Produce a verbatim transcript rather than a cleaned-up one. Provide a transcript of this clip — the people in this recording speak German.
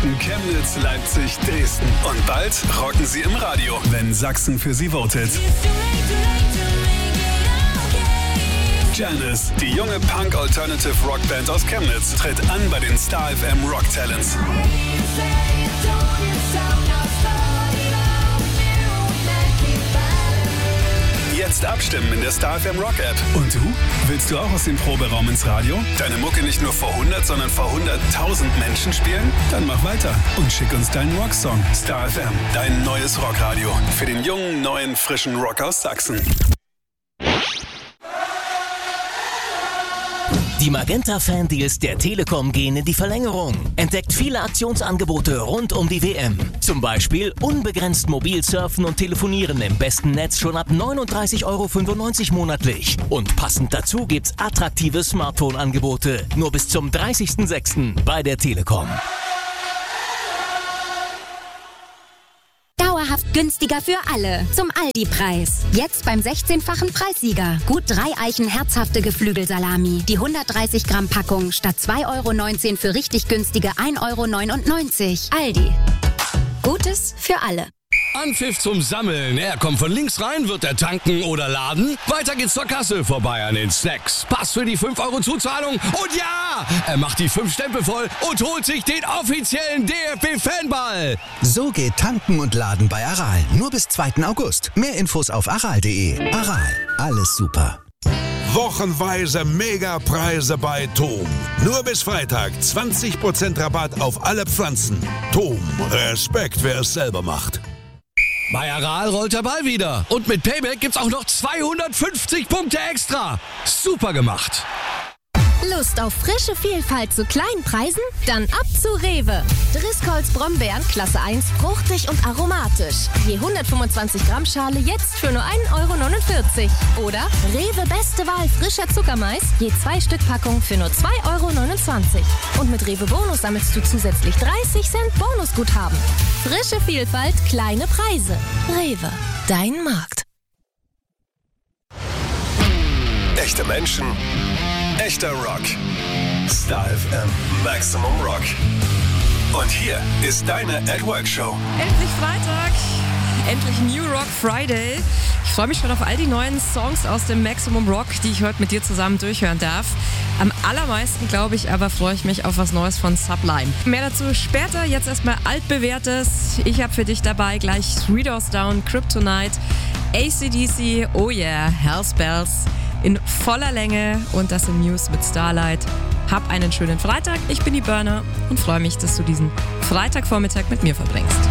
Dresden, Chemnitz, Leipzig, Dresden. Und bald rocken sie im Radio, wenn Sachsen für sie votet. Janice, die junge Punk-Alternative-Rockband aus Chemnitz, tritt an bei den Star F M Rock Talents. Jetzt abstimmen in der Star F M Rock App. Und du? Willst du auch aus dem Proberaum ins Radio? Deine Mucke nicht nur vor hundert, sondern vor hunderttausend Menschen spielen? Dann mach weiter und schick uns deinen Rocksong. Star F M, dein neues Rockradio. Für den jungen, neuen, frischen Rock aus Sachsen. Die Magenta-Fan-Deals der Telekom gehen in die Verlängerung. Entdeckt viele Aktionsangebote rund um die W M. Zum Beispiel unbegrenzt mobil surfen und telefonieren im besten Netz schon ab neununddreißig Euro fünfundneunzig monatlich. Und passend dazu gibt's attraktive Smartphone-Angebote. Nur bis zum dreißigsten sechsten bei der Telekom. Dauerhaft günstiger für alle. Zum Aldi-Preis. Jetzt beim sechzehnfachen Preissieger. Gut drei Eichen herzhafte Geflügelsalami. Die hundertdreißig Gramm Packung statt zwei Euro neunzehn für richtig günstige ein Euro neunundneunzig. Aldi. Gutes für alle. Anpfiff zum Sammeln. Er kommt von links rein, wird er tanken oder laden. Weiter geht's zur Kasse, vorbei an den Snacks. Pass für die fünf Euro Zuzahlung. Und ja, er macht die fünf Stempel voll und holt sich den offiziellen D F B-Fanball. So geht tanken und laden bei Aral. Nur bis zweiten August. Mehr Infos auf aral punkt de. Aral. Alles super. Wochenweise Megapreise bei Tom. Nur bis Freitag zwanzig Prozent Rabatt auf alle Pflanzen. Tom, Respekt, wer es selber macht. Bei Aral rollt der Ball wieder. Und mit Payback gibt's auch noch zweihundertfünfzig Punkte extra. Super gemacht. Lust auf frische Vielfalt zu kleinen Preisen? Dann ab zu Rewe. Driscolls Brombeeren Klasse eins, fruchtig und aromatisch. Je hundertfünfundzwanzig Gramm Schale jetzt für nur ein Euro neunundvierzig. Oder Rewe Beste Wahl frischer Zuckermais, je zwei Stück Packung für nur zwei Euro neunundzwanzig. Und mit Rewe Bonus sammelst du zusätzlich dreißig Cent Bonusguthaben. Frische Vielfalt, kleine Preise. Rewe, dein Markt. Echte Menschen, echter Rock. Star F M Maximum Rock. Und hier ist deine At Work Show. Endlich Freitag, endlich New Rock Friday. Ich freue mich schon auf all die neuen Songs aus dem Maximum Rock, die ich heute mit dir zusammen durchhören darf. Am allermeisten, glaube ich, aber freue ich mich auf was Neues von Sublime. Mehr dazu später, jetzt erstmal altbewährtes. Ich habe für dich dabei gleich Three Doors Down, Kryptonite, A C D C, oh yeah, Hell's Bells in voller Länge und das in Muse mit Starlight. Hab einen schönen Freitag, ich bin die Burner und freue mich, dass du diesen Freitagvormittag mit mir verbringst.